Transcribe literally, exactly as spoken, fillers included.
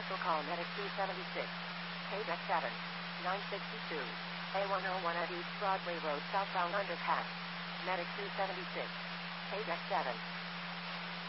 Special call Medic two seventy-six. Page X seven. nine sixty-two. A one oh one at East Broadway Road southbound underpass. Medic two seventy-six. Page X seven.